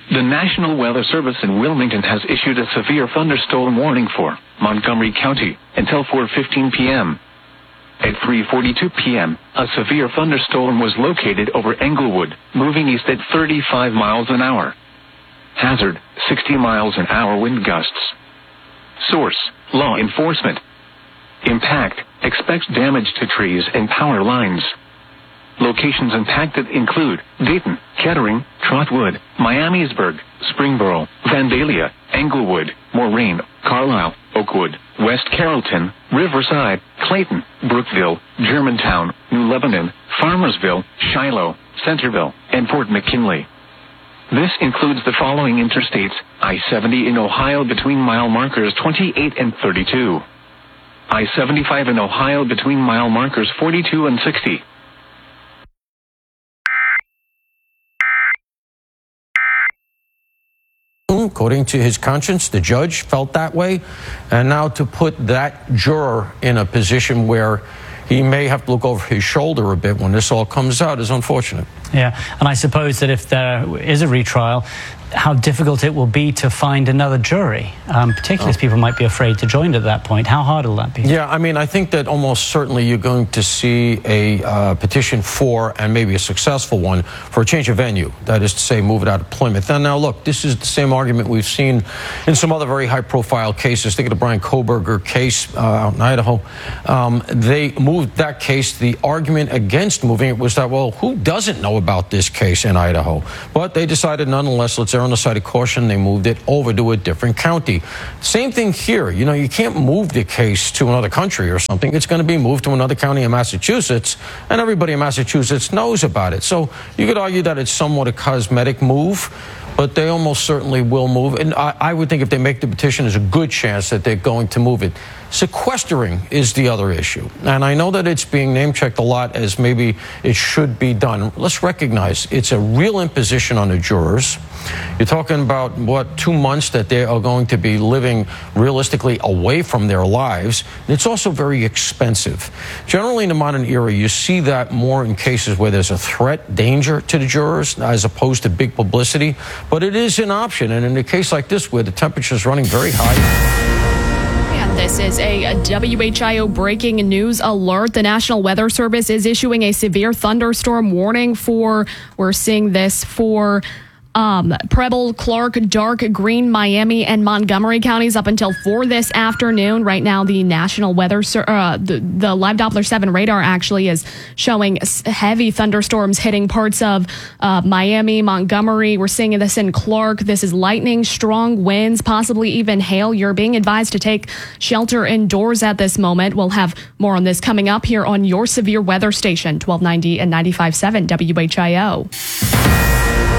The National Weather Service in Wilmington has issued a severe thunderstorm warning for Montgomery County until 4:15 p.m. At 3:42 p.m., a severe thunderstorm was located over Englewood, moving east at 35 miles an hour. Hazard, 60 miles an hour wind gusts. Source, law enforcement. Impact, expects damage to trees and power lines. Locations impacted include Dayton, Kettering, Trotwood, Miamisburg, Springboro, Vandalia, Englewood, Moraine, Carlisle, Oakwood, West Carrollton, Riverside, Clayton, Brookville, Germantown, New Lebanon, Farmersville, Shiloh, Centerville, and Fort McKinley. This includes the following interstates: I-70 in Ohio between mile markers 28 and 32. I-75 in Ohio between mile markers 42 and 60. According to his conscience, the judge felt that way. And now to put that juror in a position where he may have to look over his shoulder a bit when this all comes out is unfortunate. Yeah, and I suppose that if there is a retrial, how difficult it will be to find another jury, particularly as people might be afraid to join at that point. How hard will that be? Yeah, I mean, I think that almost certainly you're going to see a petition for, and maybe a successful one, for a change of venue. That is to say, move it out of Plymouth. And now, look, this is the same argument we've seen in some other very high-profile cases. Think of the Brian Kohberger case out in Idaho. They moved that case. The argument against moving it was that, well, who doesn't know about this case in Idaho? But they decided, nonetheless, let's err on the side of caution. They moved it over to a different county. Same thing here. You know, you can't move the case to another country or something. It's going to be moved to another county in Massachusetts, and everybody in Massachusetts knows about it. So you could argue that it's somewhat a cosmetic move, but they almost certainly will move. And I would think if they make the petition, there's a good chance that they're going to move it. Sequestering is the other issue. And I know that it's being name-checked a lot as maybe it should be done. Let's recognize it's a real imposition on the jurors. You're talking about, 2 months that they are going to be living realistically away from their lives. It's also very expensive. Generally in the modern era, you see that more in cases where there's a threat, danger to the jurors, as opposed to big publicity. But it is an option. And in a case like this, where the temperature is running very high. This is a WHIO breaking news alert. The National Weather Service is issuing a severe thunderstorm warning we're seeing this for Preble, Clark, Dark, Greene, Miami, and Montgomery counties up until 4 this afternoon. Right now, the National Weather, the Live Doppler 7 radar actually is showing heavy thunderstorms hitting parts of Miami, Montgomery. We're seeing this in Clark. This is lightning, strong winds, possibly even hail. You're being advised to take shelter indoors at this moment. We'll have more on this coming up here on your severe weather station, 1290 and 95.7 WHIO.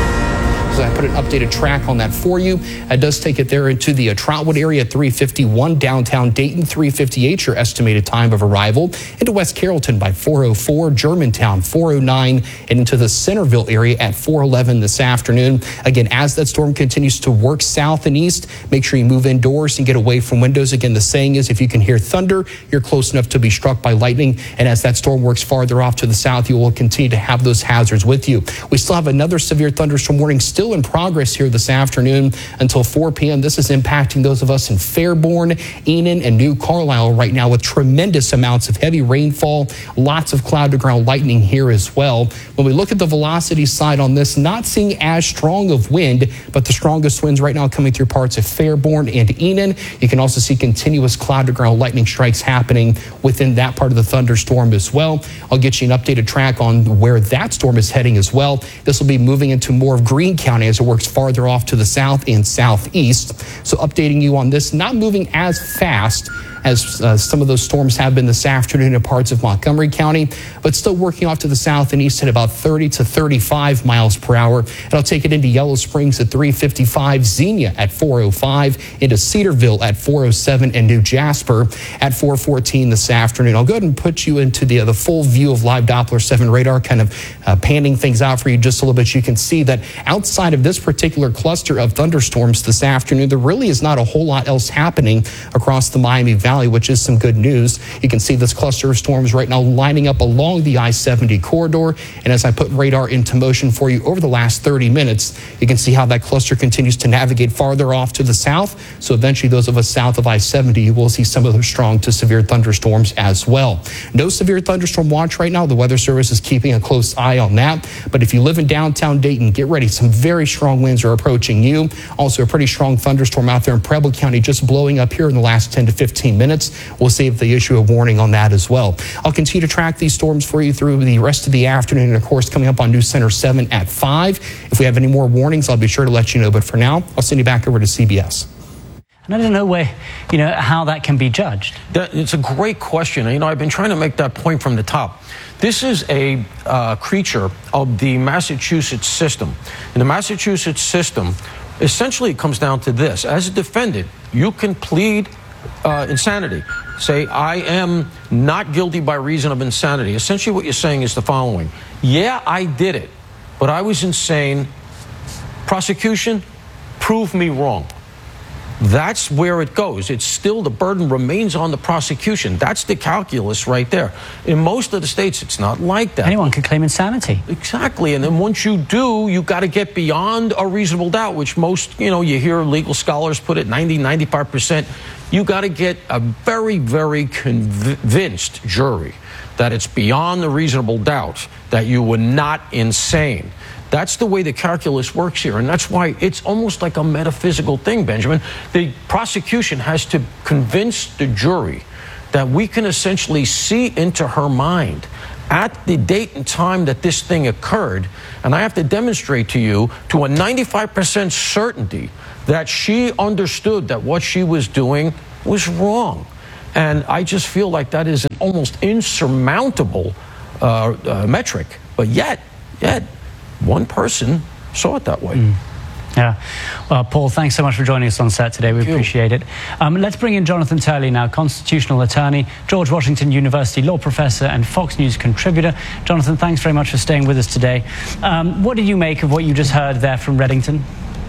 I put an updated track on that for you. It does take it there into the Trotwood area at 3:51, downtown Dayton 3:58, your estimated time of arrival, into West Carrollton by 4:04, Germantown 4:09, and into the Centerville area at 4:11 this afternoon. Again, as that storm continues to work south and east, make sure you move indoors and get away from windows. Again, the saying is if you can hear thunder, you're close enough to be struck by lightning. And as that storm works farther off to the south, you will continue to have those hazards with you. We still have another severe thunderstorm warning still in progress here this afternoon until 4 p.m. This is impacting those of us in Fairborn, Enon, and New Carlisle right now with tremendous amounts of heavy rainfall, lots of cloud-to-ground lightning here as well. When we look at the velocity side on this, not seeing as strong of wind, but the strongest winds right now coming through parts of Fairborn and Enon. You can also see continuous cloud-to-ground lightning strikes happening within that part of the thunderstorm as well. I'll get you an updated track on where that storm is heading as well. This will be moving into more of Greene County as it works farther off to the south and southeast. So updating you on this, not moving as fast as some of those storms have been this afternoon in parts of Montgomery County, but still working off to the south and east at about 30 to 35 miles per hour. And I'll take it into Yellow Springs at 3:55, Xenia at 4:05, into Cedarville at 4:07, and New Jasper at 4:14 this afternoon. I'll go ahead and put you into the full view of Live Doppler 7 radar, kind of panning things out for you just a little bit. You can see that outside outside of this particular cluster of thunderstorms this afternoon, there really is not a whole lot else happening across the Miami Valley, which is some good news. You can see this cluster of storms right now lining up along the I-70 corridor. And as I put radar into motion for you over the last 30 minutes, you can see how that cluster continues to navigate farther off to the south. So eventually those of us south of I-70 will see some of those strong to severe thunderstorms as well. No severe thunderstorm watch right now. The Weather Service is keeping a close eye on that. But if you live in downtown Dayton, get ready. Some very strong winds are approaching you. Also a pretty strong thunderstorm out there in Preble County just blowing up here in the last 10 to 15 minutes. We'll see if they issue a warning on that as well. I'll continue to track these storms for you through the rest of the afternoon, and of course coming up on News Center 7 at 5. If we have any more warnings, I'll be sure to let you know. But for now, I'll send you back over to CBS. And I don't know how that can be judged. It's a great question. I've been trying to make that point from the top. This is a creature of the Massachusetts system. In the Massachusetts system, essentially it comes down to this. As a defendant, you can plead insanity. Say, I am not guilty by reason of insanity. Essentially what you're saying is the following. Yeah, I did it, but I was insane. Prosecution, prove me wrong. That's where it goes. It's still, the burden remains on the prosecution. That's the calculus right there. In most of the states, it's not like that. Anyone can claim insanity. Exactly. And then once you do, you got to get beyond a reasonable doubt, which most, you hear legal scholars put it 95%. You got to get a very, very convinced jury that it's beyond the reasonable doubt that you were not insane. That's the way the calculus works here, and that's why it's almost like a metaphysical thing, Benjamin. The prosecution has to convince the jury that we can essentially see into her mind at the date and time that this thing occurred, and I have to demonstrate to you to a 95% certainty that she understood that what she was doing was wrong. And I just feel like that is an almost insurmountable metric, but yet one person saw it that way. Yeah. Well, Paul, thanks so much for joining us on set today. We appreciate it. Let's bring in Jonathan Turley now, constitutional attorney, George Washington University law professor and Fox News contributor. Jonathan, thanks very much for staying with us today. What did you make of what you just heard there from Reddington?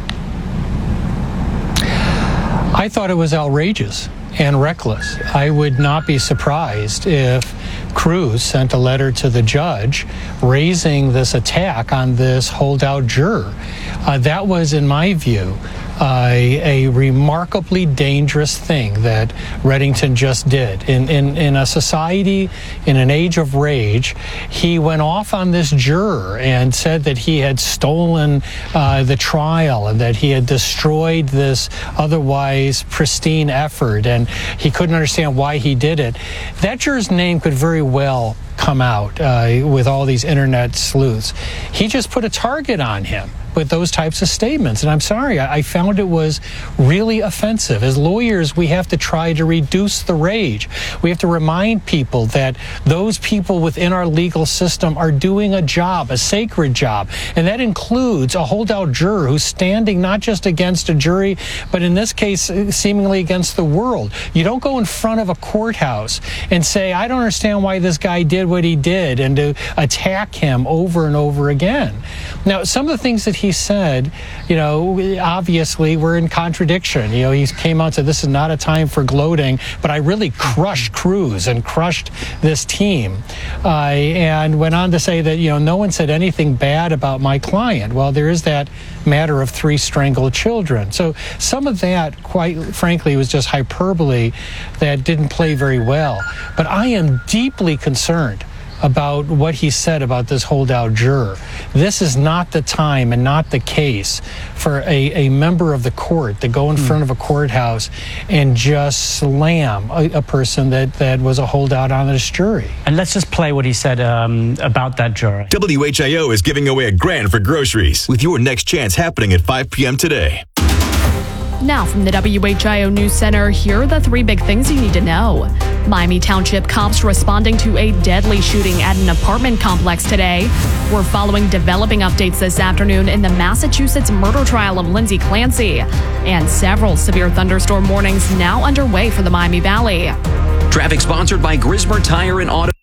I thought it was outrageous and reckless. I would not be surprised if Cruz sent a letter to the judge raising this attack on this holdout juror. That was, in my view, a remarkably dangerous thing that Reddington just did. In a society, in an age of rage, he went off on this juror and said that he had stolen the trial and that he had destroyed this otherwise pristine effort, and he couldn't understand why he did it. That juror's name could very well come out with all these internet sleuths. He just put a target on him with those types of statements. And I'm sorry, I found it was really offensive. As lawyers, we have to try to reduce the rage. We have to remind people that those people within our legal system are doing a job, a sacred job. And that includes a holdout juror who's standing not just against a jury, but in this case, seemingly against the world. You don't go in front of a courthouse and say, I don't understand why this guy did what he did, and to attack him over and over again. Now, some of the things that he said, obviously were in contradiction. He came out and said, this is not a time for gloating, but I really crushed Cruz and crushed this team. And went on to say that, no one said anything bad about my client. Well, there is that matter of 3 strangled children. So some of that, quite frankly, was just hyperbole that didn't play very well. But I am deeply concerned about what he said about this holdout juror. This is not the time and not the case for a member of the court to go in front of a courthouse and just slam a person that was a holdout on this jury. And let's just play what he said about that juror. WHIO is giving away $1,000 for groceries with your next chance happening at 5 p.m. today. Now from the WHIO News Center, here are the 3 big things you need to know. Miami Township cops responding to a deadly shooting at an apartment complex today. We're following developing updates this afternoon in the Massachusetts murder trial of Lindsay Clancy. And several severe thunderstorm warnings now underway for the Miami Valley. Traffic sponsored by Grismer Tire and Auto.